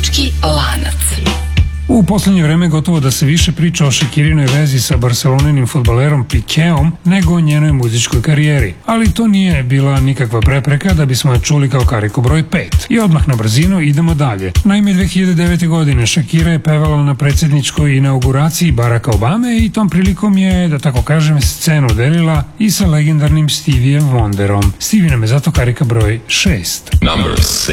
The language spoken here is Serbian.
Muzički lanac. U poslednje vreme gotovo da se više priča o Shakirinoj vezi sa Barcelonenim fudbalerom Piqueom nego o njenoj muzičkoj karijeri. Ali to nije bila nikakva prepreka da bismo je čuli kao kariku broj 5. I odmah na brzinu idemo dalje. Naime, 2009. godine Shakira je pevala na predsjedničkoj inauguraciji Baracka Obame i tom prilikom je, da tako kažem, scenu delila i sa legendarnim Steviem Wonderom. Stevie nam je zato karika broj 6. Number 6.